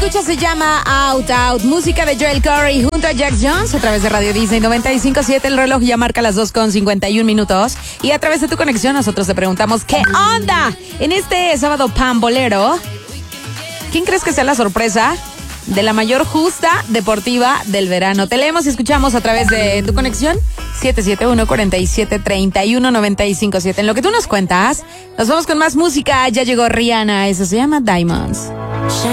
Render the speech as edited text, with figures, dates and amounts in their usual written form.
escuchas se llama Out Out, música de Joel Corey junto a Jax Jones a través de Radio Disney 95.7. El reloj ya marca las 2:51 y a través de tu conexión nosotros te preguntamos ¿qué onda? En este sábado pambolero, ¿quién crees que sea la sorpresa de la mayor justa deportiva del verano? Te leemos y escuchamos a través de tu conexión 771-47-31-957. En lo que tú nos cuentas, nos vamos con más música. Ya llegó Rihanna, eso se llama Diamonds.